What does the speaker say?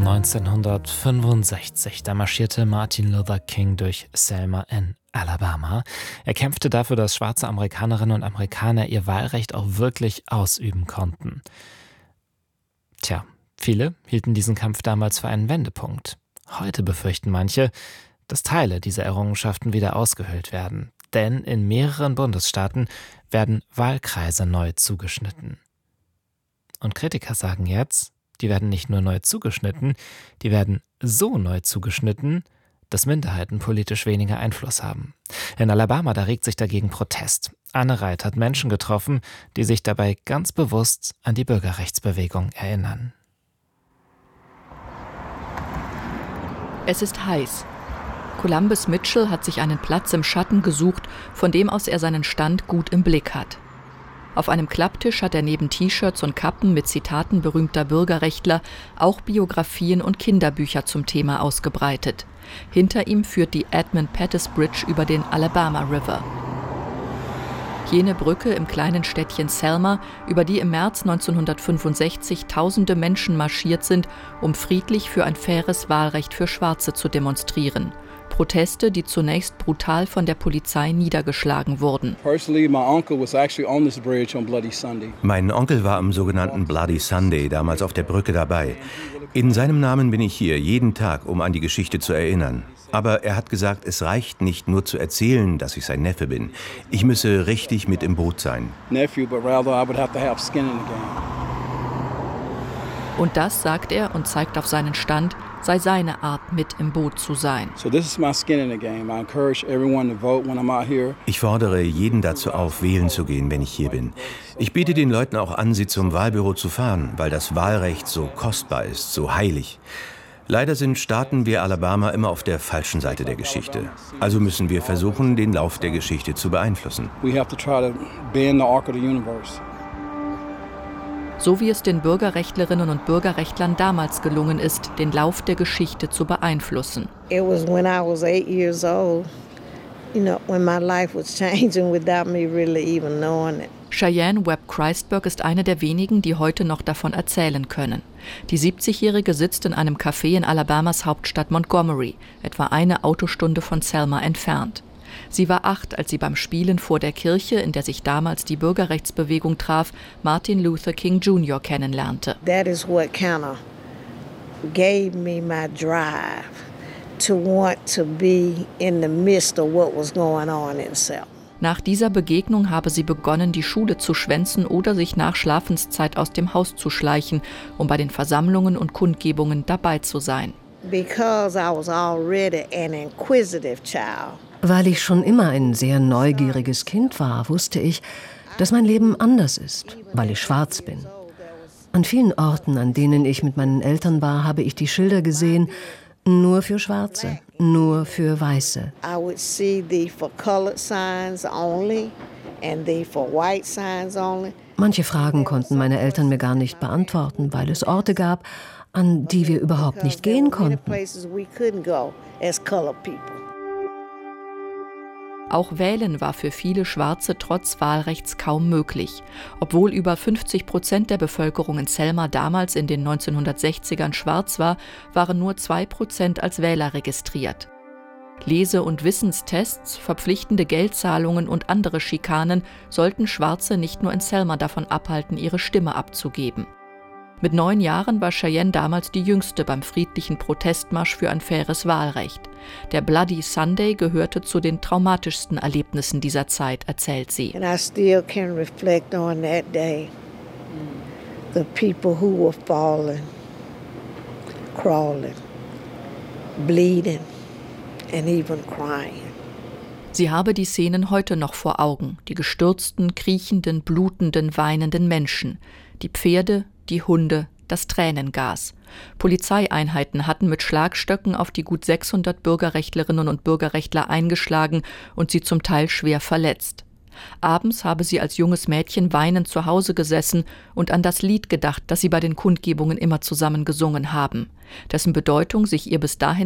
1965, da marschierte Martin Luther King durch Selma in Alabama. Er kämpfte dafür, dass schwarze Amerikanerinnen und Amerikaner ihr Wahlrecht auch wirklich ausüben konnten. Tja, viele hielten diesen Kampf damals für einen Wendepunkt. Heute befürchten manche, dass Teile dieser Errungenschaften wieder ausgehöhlt werden. Denn in mehreren Bundesstaaten werden Wahlkreise neu zugeschnitten. Und Kritiker sagen jetzt, die werden nicht nur neu zugeschnitten, die werden so neu zugeschnitten, dass Minderheiten politisch weniger Einfluss haben. In Alabama, da regt sich dagegen Protest. Anne Reit hat Menschen getroffen, die sich dabei ganz bewusst an die Bürgerrechtsbewegung erinnern. Es ist heiß. Columbus Mitchell hat sich einen Platz im Schatten gesucht, von dem aus er seinen Stand gut im Blick hat. Auf einem Klapptisch hat er neben T-Shirts und Kappen mit Zitaten berühmter Bürgerrechtler auch Biografien und Kinderbücher zum Thema ausgebreitet. Hinter ihm führt die Edmund Pettus Bridge über den Alabama River. Jene Brücke im kleinen Städtchen Selma, über die im März 1965 tausende Menschen marschiert sind, um friedlich für ein faires Wahlrecht für Schwarze zu demonstrieren. Proteste, die zunächst brutal von der Polizei niedergeschlagen wurden. Mein Onkel war am sogenannten Bloody Sunday damals auf der Brücke dabei. In seinem Namen bin ich hier jeden Tag, um an die Geschichte zu erinnern. Aber er hat gesagt, es reicht nicht nur zu erzählen, dass ich sein Neffe bin. Ich müsse richtig mit im Boot sein. Und das, sagt er und zeigt auf seinen Stand, sei seine Art, mit im Boot zu sein. Ich fordere jeden dazu auf, wählen zu gehen, wenn ich hier bin. Ich biete den Leuten auch an, sie zum Wahlbüro zu fahren, weil das Wahlrecht so kostbar ist, so heilig. Leider sind Staaten wie Alabama immer auf der falschen Seite der Geschichte. Also müssen wir versuchen, den Lauf der Geschichte zu beeinflussen. So wie es den Bürgerrechtlerinnen und Bürgerrechtlern damals gelungen ist, den Lauf der Geschichte zu beeinflussen. It was when I was 8 years old, when my life was changing without me really even knowing it. Cheyenne Webb Christberg ist eine der wenigen, die heute noch davon erzählen können. Die 70-Jährige sitzt in einem Café in Alabamas Hauptstadt Montgomery, etwa eine Autostunde von Selma entfernt. Sie war 8, als sie beim Spielen vor der Kirche, in der sich damals die Bürgerrechtsbewegung traf, Martin Luther King Jr. kennenlernte. That is what kind of gave me my drive to want to be in the midst of what was going on in Selma. Nach dieser Begegnung habe sie begonnen, die Schule zu schwänzen oder sich nach Schlafenszeit aus dem Haus zu schleichen, um bei den Versammlungen und Kundgebungen dabei zu sein. Because I was already an inquisitive child. Weil ich schon immer ein sehr neugieriges Kind war, wusste ich, dass mein Leben anders ist, weil ich schwarz bin. An vielen Orten, an denen ich mit meinen Eltern war, habe ich die Schilder gesehen, nur für Schwarze, nur für Weiße. I would see the for colored signs only and the for white signs only. Manche Fragen konnten meine Eltern mir gar nicht beantworten, weil es Orte gab, an die wir überhaupt nicht gehen konnten. Auch Wählen war für viele Schwarze trotz Wahlrechts kaum möglich. Obwohl über 50% der Bevölkerung in Selma damals in den 1960ern schwarz war, waren nur 2% als Wähler registriert. Lese- und Wissenstests, verpflichtende Geldzahlungen und andere Schikanen sollten Schwarze nicht nur in Selma davon abhalten, ihre Stimme abzugeben. Mit 9 Jahren war Cheyenne damals die Jüngste beim friedlichen Protestmarsch für ein faires Wahlrecht. Der Bloody Sunday gehörte zu den traumatischsten Erlebnissen dieser Zeit, erzählt sie. And I still can reflect on that day. The people who were falling, crawling, bleeding and even crying. Sie habe die Szenen heute noch vor Augen, die gestürzten, kriechenden, blutenden, weinenden Menschen, die Pferde, die Hunde, das Tränengas. Polizeieinheiten hatten mit Schlagstöcken auf die gut 600 Bürgerrechtlerinnen und Bürgerrechtler eingeschlagen und sie zum Teil schwer verletzt. Abends habe sie als junges Mädchen weinend zu Hause gesessen und an das Lied gedacht, das sie bei den Kundgebungen immer zusammen gesungen haben, dessen Bedeutung sich ihr bis dahin